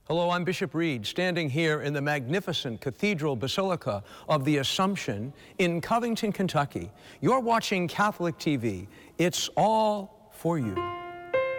Hello, I'm Bishop Reed, standing here in the magnificent Cathedral Basilica of the Assumption in Covington, Kentucky. You're watching Catholic TV. It's all for you.